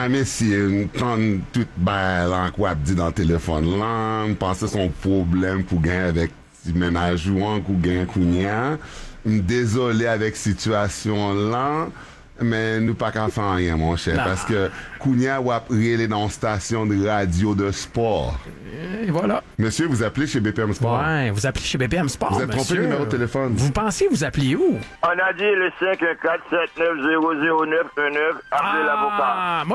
messieurs, quand tout là, quoi, dit dans le téléphone, là, je pense que son problème pour gagner avec ménage ou gagner Kounia. Désolé avec situation là. Mais nous pas qu'à faire rien, mon cher, Non. parce que Kounia ou après dans une station de radio de sport. Et voilà. Monsieur, vous appelez chez BPM Sport. Ouais, vous appelez chez BPM Sport, Vous êtes trompé monsieur. le numéro de téléphone. Vous pensez vous appelez où? On a dit le 514-7900-919. Appelez l'avocat. Ah, moi,